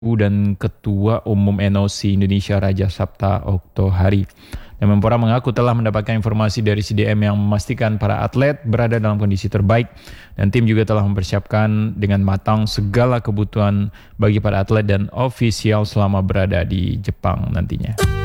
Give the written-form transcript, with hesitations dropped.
dan Ketua Umum NOC Indonesia Raja Sabta Oktohari. Dan Menpora mengaku telah mendapatkan informasi dari CDM yang memastikan para atlet berada dalam kondisi terbaik dan tim juga telah mempersiapkan dengan matang segala kebutuhan bagi para atlet dan ofisial selama berada di Jepang nantinya.